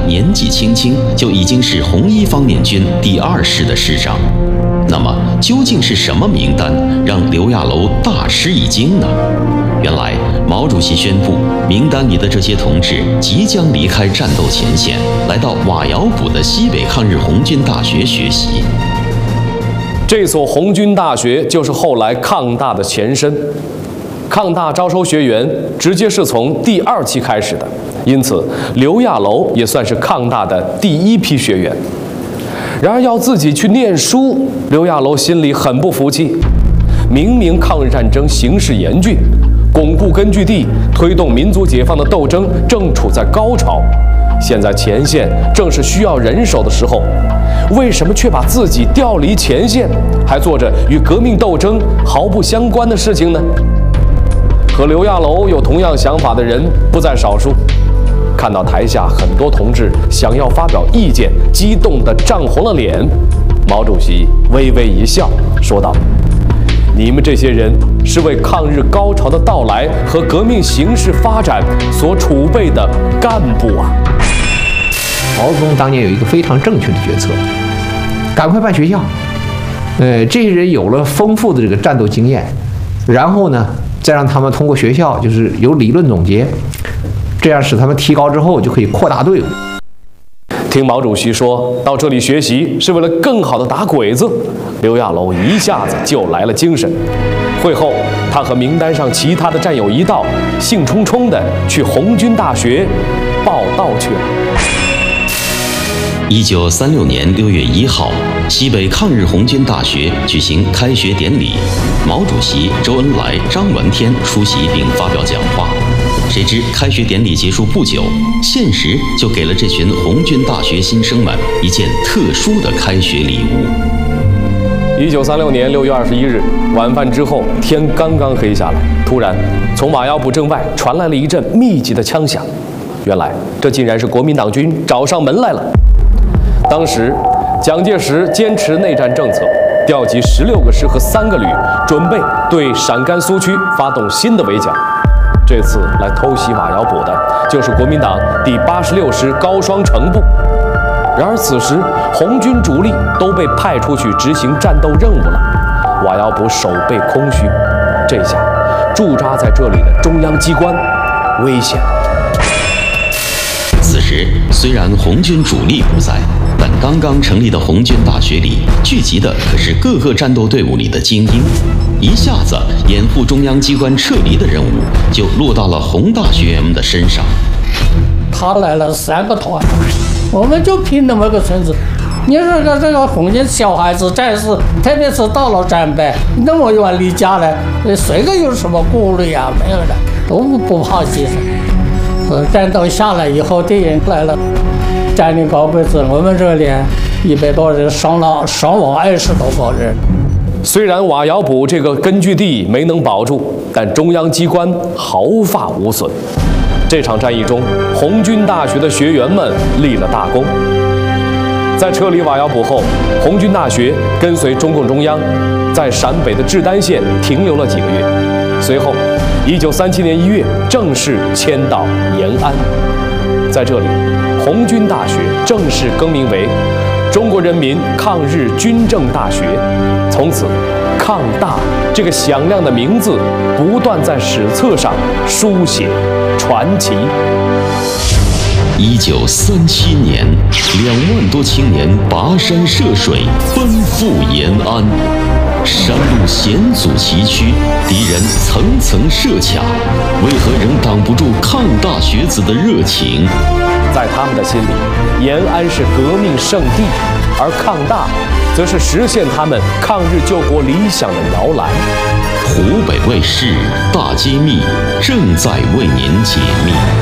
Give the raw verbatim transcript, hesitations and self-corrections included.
年纪轻轻就已经是红一方面军第二师的师长。那么，究竟是什么名单让刘亚楼大吃一惊呢？原来，毛主席宣布，名单里的这些同志即将离开战斗前线，来到瓦窑堡的西北抗日红军大学学习。 这所红军大学就是后来抗大的前身。抗大招收学员直接是从第二期开始的，因此刘亚楼也算是抗大的第一批学员。然而要自己去念书，刘亚楼心里很不服气。明明抗日战争形势严峻，巩固根据地、推动民族解放的斗争正处在高潮，现在前线正是需要人手的时候，为什么却把自己调离前线，还做着与革命斗争毫不相关的事情呢？和刘亚楼有同样想法的人不在少数。看到台下很多同志想要发表意见，激动地涨红了脸，毛主席微微一笑，说道：“你们这些人是为抗日高潮的到来和革命形势发展所储备的干部啊！” 毛泽东当年有一个非常正确的决策，赶快办学校。呃，这些人有了丰富的这个战斗经验，然后呢，再让他们通过学校就是有理论总结，这样使他们提高之后就可以扩大队伍。 听毛主席说到这里学习是为了更好的打鬼子，刘亚楼一下子就来了精神。会后，他和名单上其他的战友一道，兴冲冲地去红军大学报到去了。 一九三六年六月一号，西北抗日红军大学举行开学典礼，毛主席、周恩来、张闻天出席并发表讲话。谁知开学典礼结束不久，现实就给了这群红军大学新生们一件特殊的开学礼物。 一九三六年六月二十一日晚饭之后，天刚刚黑下来，突然从瓦窑堡正外传来了一阵密集的枪响。原来这竟然是国民党军找上门来了。当时，蒋介石坚持内战政策，调集十六个师和三个旅，准备对陕甘苏区发动新的围剿。这次来偷袭瓦窑堡的，就是国民党第八十六师高双城部。然而此时，红军主力都被派出去执行战斗任务了，瓦窑堡守备空虚。这下，驻扎在这里的中央机关危险了。 此时，虽然红军主力不在，但刚刚成立的红军大学里聚集的可是各个战斗队伍里的精英，一下子掩护中央机关撤离的任务就落到了红大学员们的身上。 他来了三个团，我们就凭那么个村子。你说个这个红军小孩子战士，特别是到了战败那么远离家来，谁个有什么顾虑啊？没有的，都不怕牺牲。呃，战斗下来以后，敌人来了，占领高北子，我们这里一百多人伤了伤亡二十多个人。 虽然瓦窑堡这个根据地没能保住，但中央机关毫发无损。这场战役中，红军大学的学员们立了大功。在撤离瓦窑堡后，红军大学跟随中共中央，在陕北的志丹县停留了几个月。随后，一九三七年一月正式迁到延安。在这里，红军大学正式更名为中国人民抗日军政大学。从此，抗大这个响亮的名字不断在史册上书写传奇。 一九三七年，两万多青年跋山涉水，奔赴延安。山路险阻崎岖，敌人层层设卡，为何仍挡不住抗大学子的热情？ 在他们的心里，延安是革命圣地，而抗大则是实现他们抗日救国理想的摇篮。 湖北卫视大揭秘正在为您解密。